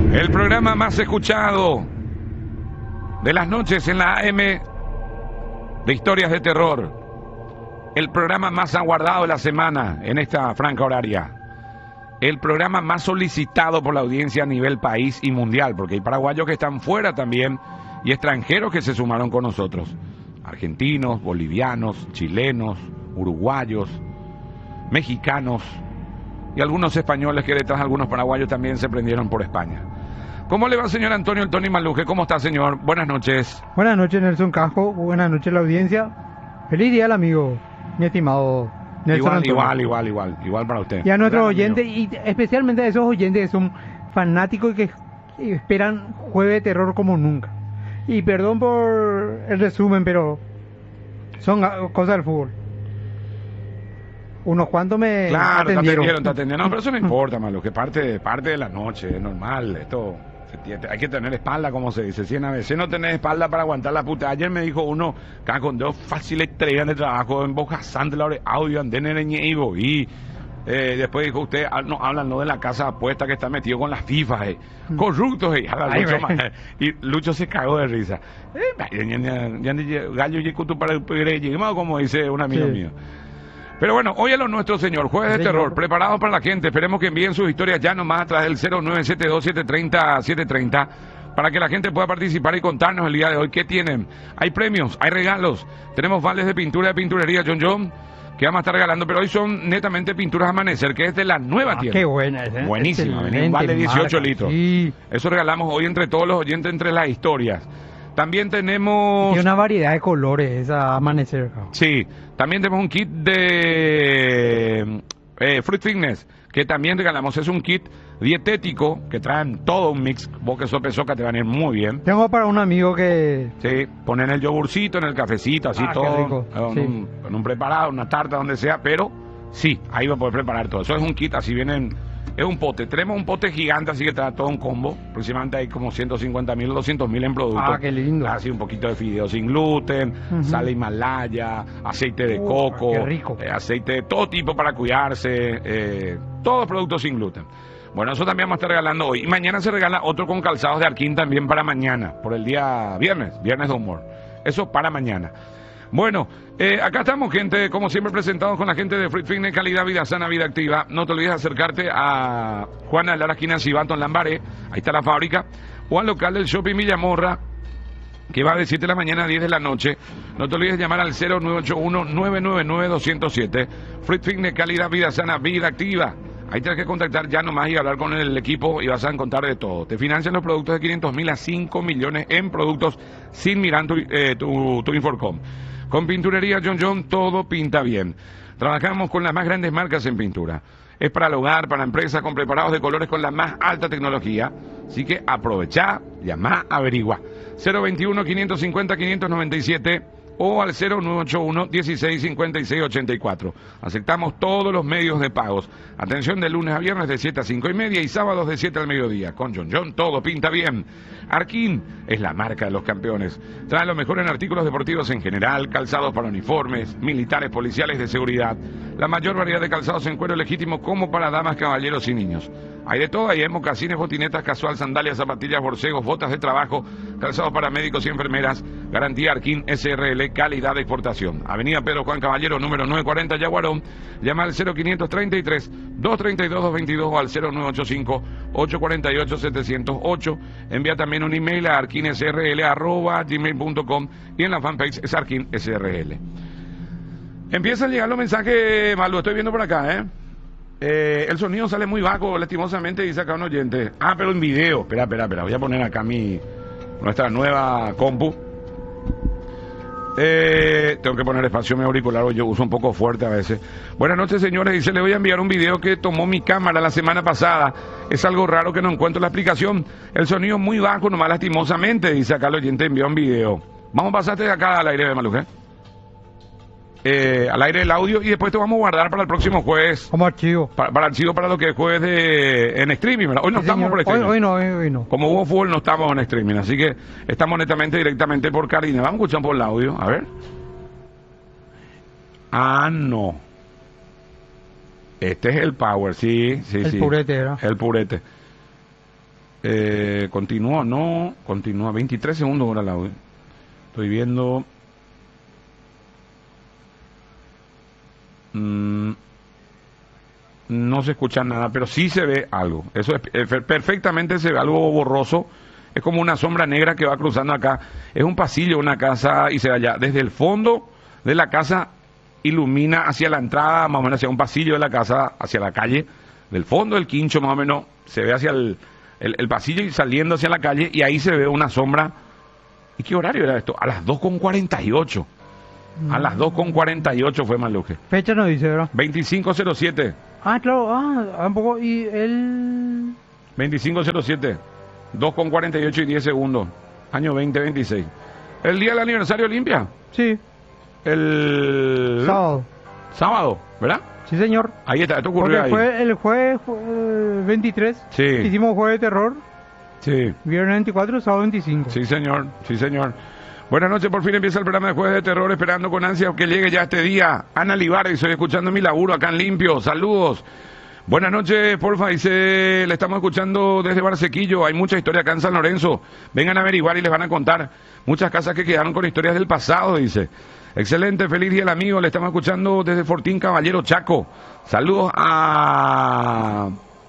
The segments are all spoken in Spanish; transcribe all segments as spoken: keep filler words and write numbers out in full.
El programa más escuchado de las noches en la A M de historias de terror. El programa más aguardado de la semana en esta franja horaria. El programa más solicitado por la audiencia a nivel país y mundial, porque hay paraguayos que están fuera también y extranjeros que se sumaron con nosotros. Argentinos, bolivianos, chilenos, uruguayos, mexicanos y algunos españoles que detrás de algunos paraguayos también se prendieron por España. ¿Cómo le va, señor Antonio el Tony Maluje? ¿Cómo está, señor? Buenas noches. Buenas noches, Nelson Cajo. Buenas noches, la audiencia. Feliz día al amigo, mi estimado Nelson Igual, Antonio. igual, igual, igual, igual para usted. Y a nuestros Gran oyentes, amigo. y especialmente a esos oyentes que son fanáticos y que esperan jueves de terror como nunca. Y perdón por el resumen, pero son cosas del fútbol. Unos cuantos me Claro, te atendieron. atendieron, te atendieron. No, pero eso no importa, malo, que parte, parte de la noche, es normal. Esto se tiene- hay que tener espalda, como se dice. Si a veces no tenés espalda para aguantar la puta. Ayer me dijo uno, que con dos fáciles estrellas de trabajo en Boca Santa, la hora de audio, anden en el y eh, después dijo usted, ah, no, hablan no de la casa apuesta que está metido con las FIFA, eh. Corruptos, eh. Habla Ay, Lucho, güey. ma- y Lucho se cagó de risa. Eh, ya- ya- ya- ya- ya- gallo y cutu para el pegre, como dice un amigo Sí. mío. Pero bueno, hoy a lo nuestro, señor. Jueves de Señor. terror, preparados para la gente. Esperemos que envíen sus historias ya nomás a través del cero nueve siete dos siete tres cero siete tres cero para que la gente pueda participar y contarnos el día de hoy qué tienen. Hay premios, hay regalos. Tenemos vales de pintura de pinturería John John que vamos a estar regalando, pero hoy son netamente pinturas Amanecer, que es de la nueva Ah, tienda. qué buena es, ¿eh? Buenísima, venía un Excelente vale de dieciocho marca, litros. Sí. Eso regalamos hoy entre todos los oyentes, entre las historias. También tenemos... Tiene una variedad de colores esa amanecer. Cajo. Sí, también tenemos un kit de eh, Fruit Fitness, que también regalamos. Es un kit dietético que traen todo un mix. Vos que sos pesoca te van a ir muy bien. Tengo para un amigo que... Sí, ponen el yogurcito en el cafecito, así Ah, qué todo. rico, En, sí. un, en un preparado, una tarta, donde sea, pero sí, ahí va a poder preparar todo. Eso es un kit, así vienen. Es un pote. Tenemos un pote gigante, así que trae todo un combo. Aproximadamente hay como ciento cincuenta mil, doscientos mil en productos. Ah, qué lindo. Así un poquito de fideos sin gluten, Ujú. sal Himalaya, aceite de Uh, coco, qué rico. eh, aceite de todo tipo para cuidarse, eh, todos productos sin gluten. Bueno, eso también vamos a estar regalando hoy. Y mañana se regala otro con calzados de Arquín también para mañana, por el día viernes, viernes de humor. Eso para mañana. Bueno, eh, acá estamos, gente, como siempre, presentados con la gente de Fruit Fitness, calidad, vida sana, vida activa. No te olvides de acercarte a Juana de la esquina Cibato en Lambaré, ahí está la fábrica, o al local del Shopping Villamorra, que va de siete de la mañana a diez de la noche. No te olvides de llamar al cero nueve ocho uno, nueve nueve nueve, dos cero siete. Fruit Fitness, calidad, vida sana, vida activa. Ahí tienes que contactar ya nomás y hablar con el equipo y vas a encontrar de todo. Te financian los productos de quinientos mil a cinco millones en productos sin mirar tu, eh, tu, tu Inforcom. Con Pinturería John John todo pinta bien. Trabajamos con las más grandes marcas en pintura. Es para el hogar, para empresas, con preparados de colores con la más alta tecnología. Así que aprovechá, llamá, averigua. cero veintiuno, quinientos cincuenta, quinientos noventa y siete o al cero nueve ocho uno, dieciséis cincuenta y seis ochenta y cuatro. Aceptamos todos los medios de pagos. Atención de lunes a viernes de siete a cinco y media y sábados de siete al mediodía. Con John John todo pinta bien. Arquín es la marca de los campeones. Trae lo mejor en artículos deportivos en general, calzados para uniformes, militares, policiales, de seguridad. La mayor variedad de calzados en cuero legítimo como para damas, caballeros y niños. Hay de todo, hay mocasines, botinetas, casual, sandalias, zapatillas, borcegos, botas de trabajo, calzados para médicos y enfermeras. Garantía Arquín S R L, calidad de exportación. Avenida Pedro Juan Caballero, número novecientos cuarenta, Yaguarón. Llama al cero quinientos treinta y tres, doscientos treinta y dos, doscientos veintidós o al cero nueve ocho cinco, ochocientos cuarenta y ocho, setecientos ocho. Envía también un email a arquinsrl arroba gmail punto com y en la fanpage es Arquín S R L. Empiezan a llegar los mensajes, Malu, estoy viendo por acá, ¿eh? Eh, el sonido sale muy bajo, lastimosamente, dice acá un oyente. Ah, pero en video. Espera, espera, espera. Voy a poner acá mi nuestra nueva compu. Eh, tengo que poner espacio mi auricular, yo uso un poco fuerte a veces. Buenas noches, señores. Dice, le voy a enviar un video que tomó mi cámara la semana pasada. Es algo raro que no encuentro la explicación. El sonido muy bajo, nomás lastimosamente, dice acá el oyente, envió un video. Vamos a pasarte de acá al aire de Maluje. Eh, al aire el audio y después te vamos a guardar para el próximo jueves. Como archivo. Para, para archivo para lo que es jueves de, en streaming, ¿verdad? Hoy no Sí, estamos señor. por streaming. Hoy, hoy no, hoy, hoy no. Como hubo fútbol no estamos en streaming, así que estamos netamente directamente por Karina. Vamos a escuchar por el audio, a ver. Ah, no. Este es el power, sí, sí, El sí. purete era. El purete. Eh, continúa, no, continúa. veintitrés segundos ahora el audio. Estoy viendo. Mm, no se escucha nada, pero sí se ve algo. Eso es, eh, perfectamente se ve algo borroso. Es como una sombra negra que va cruzando acá. Es un pasillo, una casa, y se ve allá. Desde el fondo de la casa ilumina hacia la entrada, más o menos hacia un pasillo de la casa, hacia la calle. Del fondo del quincho, más o menos, se ve hacia el, el, el pasillo y saliendo hacia la calle, y ahí se ve una sombra. ¿Y qué horario era esto? A las dos con cuarenta y ocho. A las dos con cuarenta y ocho fue Maluje. Fecha no dice, ¿verdad? veinticinco cero siete. Ah, claro, ah, un poco, y el... veinticinco cero siete. dos con cuarenta y ocho y diez segundos. Año veinte veintiséis. ¿El día del aniversario Olimpia? Sí. El... Sábado. Sábado, ¿verdad? Sí, señor. Ahí está, esto ocurrió ahí. Porque fue el jueves eh, veintitrés. Sí. Hicimos jueves de terror. Sí. Viernes veinticuatro, sábado veinticinco. Sí, señor. Sí, señor. Buenas noches, por fin empieza el programa de Jueves de Terror, esperando con ansia que llegue ya este día. Ana Libardi, estoy escuchando mi laburo acá en Limpio. Saludos. Buenas noches, porfa, dice, le estamos escuchando desde Barsequillo, hay mucha historia acá en San Lorenzo, vengan a averiguar y les van a contar muchas casas que quedaron con historias del pasado, dice. Excelente, feliz día al amigo, le estamos escuchando desde Fortín Caballero, Chaco. Saludos a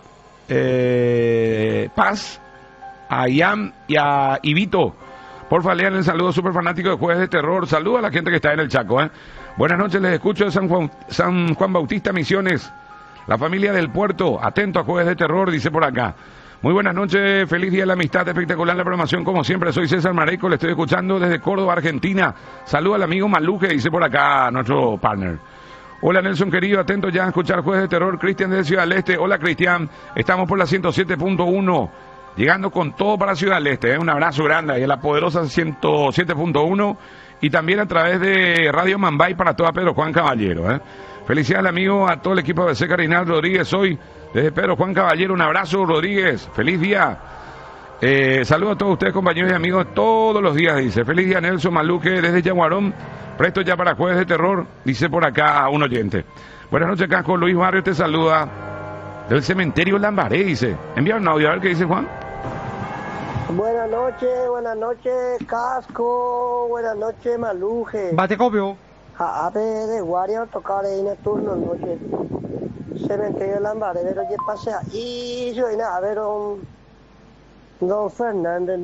eh, Paz, a Ian y a Ibito. Porfa, lean el saludo súper fanático de Jueves de Terror, saludos a la gente que está en el Chaco, ¿eh? Buenas noches, les escucho de San Juan, San Juan Bautista Misiones. La familia del puerto, atento a Jueves de Terror, dice por acá. Muy buenas noches, feliz día de la amistad, espectacular la programación, como siempre, soy César Mareco, le estoy escuchando desde Córdoba, Argentina. Saludo al amigo Maluje, dice por acá nuestro partner. Hola Nelson querido, atento ya a escuchar Jueves de Terror, Cristian de Ciudad del Este. Hola Cristian, estamos por la ciento siete punto uno, llegando con todo para Ciudad del Este, ¿eh? Un abrazo grande ahí en la poderosa ciento siete punto uno y también a través de Radio Mambay para toda Pedro Juan Caballero, ¿eh? Felicidades al amigo, a todo el equipo de Seca Reinaldo Rodríguez, hoy desde Pedro Juan Caballero, un abrazo Rodríguez, feliz día. Eh, saludos a todos ustedes compañeros y amigos todos los días, dice, feliz día Nelson Maluque desde Yaguarón, presto ya para Jueves de Terror, dice por acá un oyente. Buenas noches Casco, Luis Barrio te saluda del cementerio Lambaré, dice, envía un audio a ver qué dice Juan. Buenas noches, buenas noches Casco, buenas noches Maluje. Bate copio. A ave de guardia tocar ahí en el turno noche. Cementerio Lambaré, pero que pase ahí, yo y a ver don, don Fernández.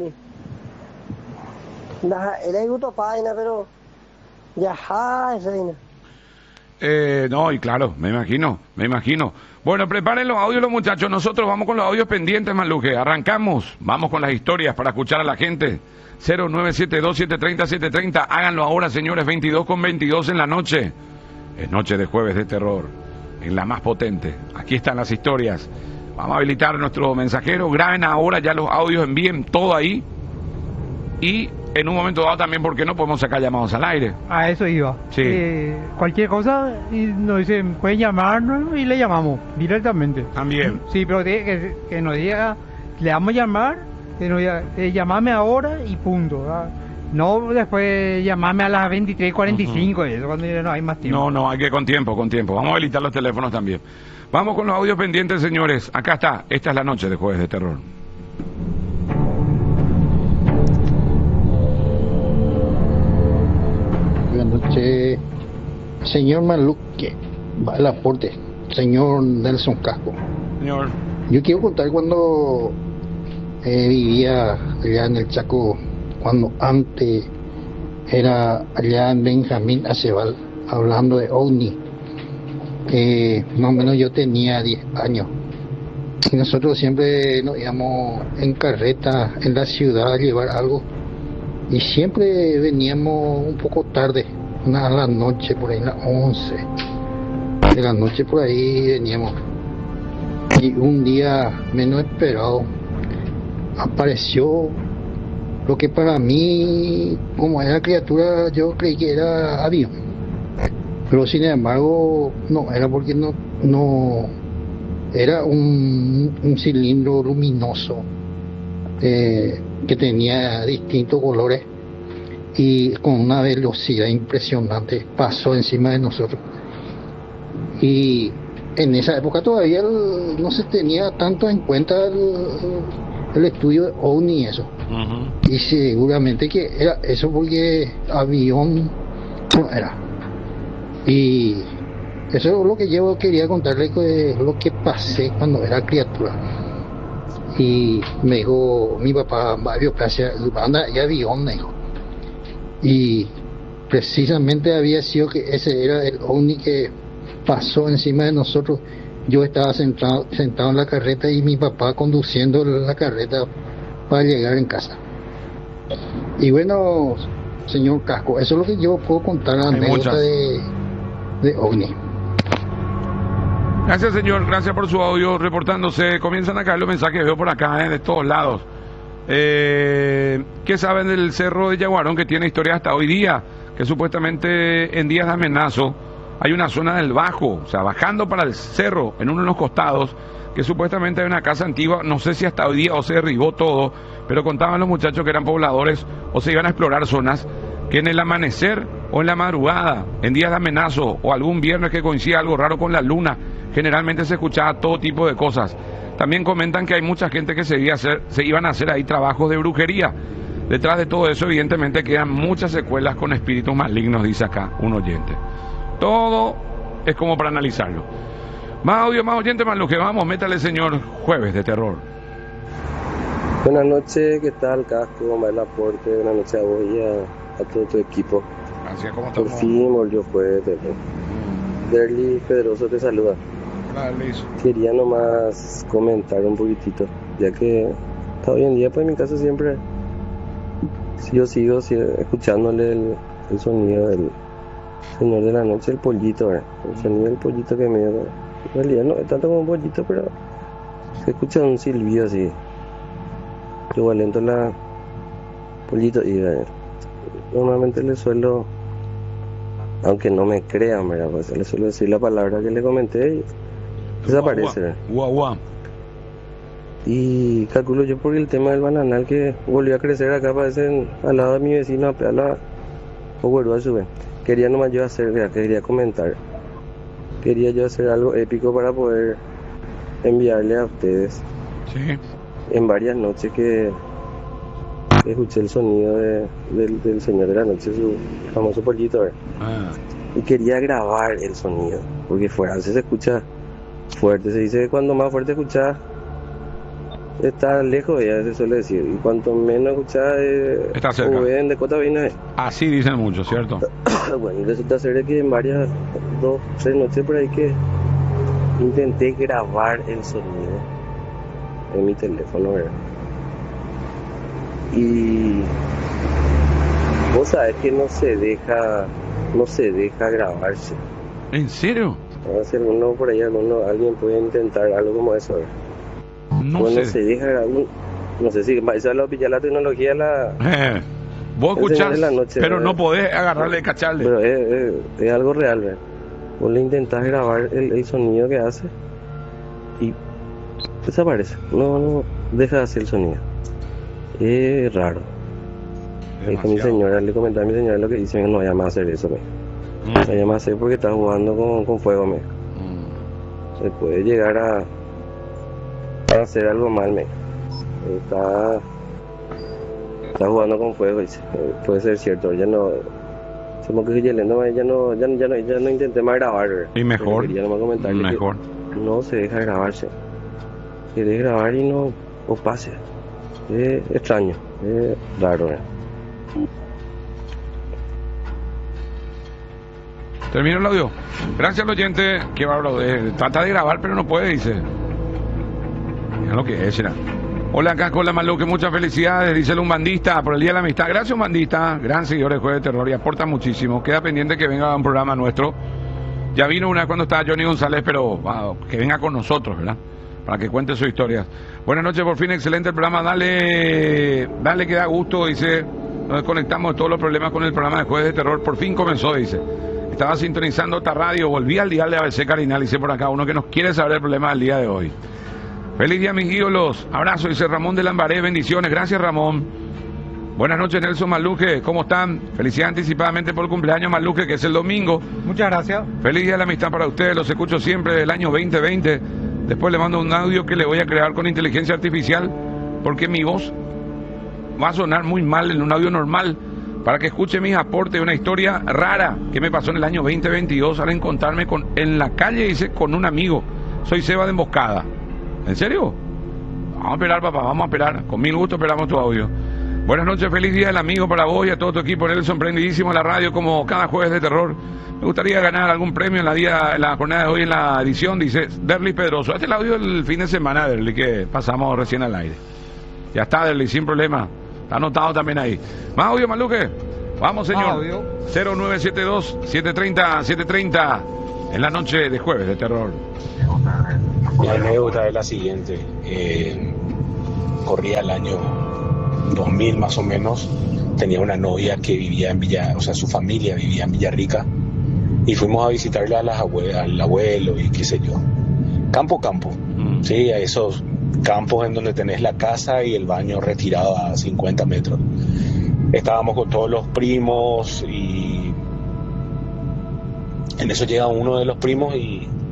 La, el gusto página, pero ya es reina. Eh, no, y claro, me imagino, me imagino. Bueno, preparen los audios los muchachos, nosotros vamos con los audios pendientes, Maluje. Arrancamos, vamos con las historias para escuchar a la gente. cero nueve siete dos siete tres cero siete tres cero, háganlo ahora señores, veintidós con veintidós en la noche. Es noche de Jueves de Terror, en la más potente. Aquí están las historias. Vamos a habilitar nuestro mensajero, graben ahora ya los audios, envíen todo ahí. Y en un momento dado también, ¿por qué no podemos sacar llamados al aire? A eso iba. Sí. Eh, cualquier cosa, y nos dicen, pueden llamarnos y le llamamos directamente. También. Sí, pero que, que, que nos diga, le vamos a llamar, que nos diga, eh, llamame ahora y punto, ¿verdad? No después llamarme a las veintitrés cuarenta y cinco, uh-huh. Eso cuando ya no hay más tiempo. No, no, hay que con tiempo, con tiempo. Vamos a habilitar los teléfonos también. Vamos con los audios pendientes, señores. Acá está, esta es la noche de Jueves de Terror. Buenas noches, señor Maluque, va el aporte, señor Nelson Casco. Señor. Yo quiero contar cuando eh, vivía allá en el Chaco, cuando antes era allá en Benjamín Acebal, hablando de ovni. Eh, más o menos yo tenía diez años. Y nosotros siempre nos íbamos en carreta en la ciudad a llevar algo. Y siempre veníamos un poco tarde, una a la noche, por ahí a las once de la noche, por ahí veníamos. Y un día menos esperado apareció lo que para mí, como era criatura, yo creí que era avión. Pero sin embargo, no, era porque no, no era un, un cilindro luminoso eh, que tenía distintos colores y con una velocidad impresionante pasó encima de nosotros. Y en esa época todavía el, no se tenía tanto en cuenta el, el estudio de OVNI y eso. Ujú. Y seguramente que era eso porque avión no era. Y eso es lo que yo quería contarle, que lo que pasé cuando era criatura. Y me dijo mi papá, Mario, anda, y avión, me dijo. Y precisamente había sido que ese era el ovni que pasó encima de nosotros. Yo estaba sentado, sentado en la carreta y mi papá conduciendo la carreta para llegar en casa. Y bueno, señor Casco, eso es lo que yo puedo contar, la Hay anécdota muchas. de, de ovni. Gracias, señor. Gracias por su audio reportándose. Comienzan a caer los mensajes, veo por acá, eh, de todos lados. Eh, ¿Qué saben del cerro de Yaguarón, que tiene historia hasta hoy día? Que supuestamente en días de amenazo hay una zona del bajo, o sea, bajando para el cerro, en uno de los costados, que supuestamente hay una casa antigua, no sé si hasta hoy día o se derribó todo, pero contaban los muchachos que eran pobladores o se iban a explorar zonas que en el amanecer o en la madrugada, en días de amenazo o algún viernes que coincida algo raro con la luna, generalmente se escuchaba todo tipo de cosas. También comentan que hay mucha gente que se, iba a hacer, se iban a hacer ahí trabajos de brujería. Detrás de todo eso, evidentemente, quedan muchas secuelas con espíritus malignos, dice acá un oyente. Todo es como para analizarlo. Más audio, más oyente, más lo que vamos, métale, señor, jueves de terror. Buenas noches, ¿qué tal, Casco? Mal aporte, buenas noches a vos y a, a todo tu equipo. Gracias, ¿cómo Por estamos? fin volvió jueves de terror. Derly Pedroso te saluda. Hola, Liz. Quería nomás comentar un poquitito, ya que hasta hoy en día, pues en mi casa siempre yo sigo, sigo escuchándole el, el sonido del Señor de la Noche, el pollito, ¿verdad? El sonido del pollito que me dio. En realidad no es tanto como un pollito, pero se escucha un silbido así. Yo alento la pollito y eh, normalmente le suelo, aunque no me crean, ¿verdad? Pues le suelo decir la palabra que le comenté y desaparece, ¿verdad? Guau, guau. Y calculo yo por el tema del bananal que volvió a crecer acá, parece al lado de mi vecino, a la o a su vez. Quería nomás yo hacer, ya, quería comentar. Quería yo hacer algo épico para poder enviarle a ustedes. Sí. En varias noches que escuché el sonido de, del, del Señor de la Noche, su famoso pollito, ¿verdad? Ah. Y quería grabar el sonido, porque fuera, se escucha fuerte. Se dice que cuando más fuerte escuchas, está lejos, ya se suele decir. Y cuanto menos escuchas, eh, Está cerca. o ven de cota vaina. Así dicen muchos, ¿cierto? Bueno, resulta ser de que en varias, dos, tres noches por ahí que intenté grabar el sonido en mi teléfono, ¿verdad? Y vos sabés que no se deja, no se deja grabarse. ¿En serio? A ver si alguno por ahí, alguno, alguien puede intentar algo como eso, ¿verdad? No Pues no sé. se deja grabar, no, no sé si esa es la, ya la tecnología, la, Eh, vos El Señor escuchás, de la Noche, pero ¿verdad? no podés agarrarle y cacharle. pero es, es, es algo real, ¿verdad? Vos le intentás grabar el, el sonido que hace y desaparece, no, no deja de hacer el sonido. Es raro. Le dije a mi Demasiado. señora, le comenté a mi señora lo que dice, no vaya más a hacer eso, me. Mm, No vaya más a hacer porque está jugando con, con fuego, me. mm. Se puede llegar a, a hacer algo mal, me. Está, está jugando con fuego, dice. Eh, puede ser cierto, ya no. Como que ya no, ya no, ya, no- ya no, ya no intenté más grabar, ¿verdad? Y mejor, Pero quería nomás comentarle que mejor. no se deja grabarse. Querés grabar y no, no pase. Es extraño, es raro, ¿eh? Termino el audio. Gracias al oyente que va a trata de grabar, pero no puede, dice. Mira lo que es, será. Hola, Casco, hola, Maluque, muchas felicidades, dice el Umbandista, por el Día de la Amistad. Gracias, Umbandista, gran seguidor de Jueves de Terror y aporta muchísimo. Queda pendiente que venga a un programa nuestro. Ya vino una vez cuando estaba Johnny González, pero wow, que venga con nosotros, ¿verdad? Para que cuente su historia. Buenas noches, por fin, excelente el programa. Dale, dale que da gusto, dice. Nos desconectamos de todos los problemas con el programa de Jueves de Terror. Por fin comenzó, dice. Estaba sintonizando otra radio, volví al dial de A B C Carinal, dice por acá uno que nos quiere saber el problema del día de hoy. Feliz día, mis ídolos. Abrazo, dice Ramón de Lambaré. Bendiciones. Gracias, Ramón. Buenas noches, Nelson Maluque. ¿Cómo están? Felicidades anticipadamente por el cumpleaños, Maluque, que es el domingo. Muchas gracias. Feliz día de la amistad para ustedes. Los escucho siempre del año veinte veinte. Después le mando un audio que le voy a crear con inteligencia artificial porque mi voz va a sonar muy mal en un audio normal, para que escuche mis aportes de una historia rara que me pasó en el año veinte veintidós al encontrarme con, en la calle, dice, con un amigo. Soy Seba de Emboscada. ¿En serio? Vamos a esperar, papá, vamos a esperar. Con mil gusto esperamos tu audio. Buenas noches, feliz día del amigo para vos y a todo tu equipo. Nelson, prendidísimo en la radio como cada jueves de terror. Me gustaría ganar algún premio en la día, en la jornada de hoy en la edición, dice Derly Pedroso. Este es el audio del fin de semana, Derly, que pasamos recién al aire. Ya está, Derly, sin problema. Está anotado también ahí. ¿Más audio, Maluque? Vamos, señor. Audio. cero nueve siete dos, siete tres cero, siete tres cero en la noche de jueves de terror. Mi anécdota es la siguiente. Eh, corría el año dos mil más o menos. Tenía una novia que vivía en Villa, o sea, su familia vivía en Villarrica. Y fuimos a visitarle a las abue- al abuelo y qué sé yo. Campo, campo. Mm. Sí, a esos campos en donde tenés la casa y el baño retirado a cincuenta metros. Estábamos con todos los primos y en eso llega uno de los primos y